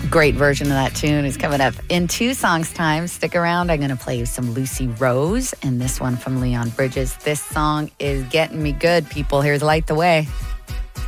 Great version of that tune is coming up in 2 songs' time. Stick around. I'm going to play you some Lucy Rose and this one from Leon Bridges. This song is getting me good, people. Here's Light the Way.